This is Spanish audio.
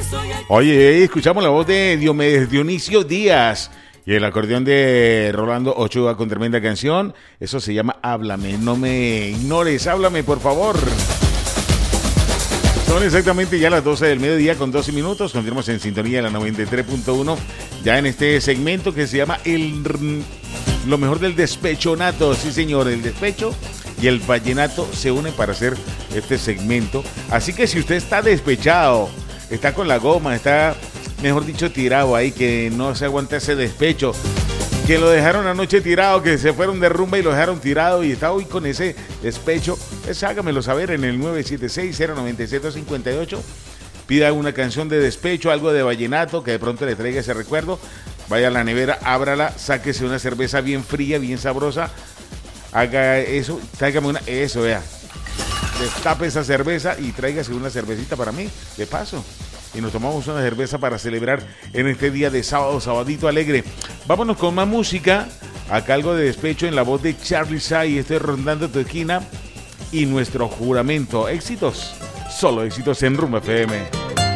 Oye, escuchamos la voz de Dionisio Díaz y el acordeón de Rolando Ochoa con tremenda canción. Eso se llama Háblame, no me ignores, háblame por favor. Son exactamente ya las 12 del mediodía con 12 minutos. Continuamos en sintonía de la 93.1. Ya en este segmento que se llama lo mejor del despechonato. Sí, señor, el despecho y el vallenato se unen para hacer este segmento. Así que si usted está despechado, está con la goma, está, mejor dicho, tirado ahí, que no se aguanta ese despecho, que lo dejaron anoche tirado, que se fueron de rumba y lo dejaron tirado y está hoy con ese despecho, pues hágamelo saber en el 976-097-58. Pida una canción de despecho, algo de vallenato que de pronto le traiga ese recuerdo. Vaya a la nevera, ábrala, sáquese una cerveza bien fría, bien sabrosa. Haga eso, tráigame una, eso, vea. Destape esa cerveza y tráigase una cervecita para mí, de paso. Y nos tomamos una cerveza para celebrar en este día de sábado, sabadito alegre. Vámonos con más música. Acá algo de despecho en la voz de Charly Say. Estoy rondando tu esquina. Y nuestro juramento. Éxitos, solo éxitos en Rumba FM.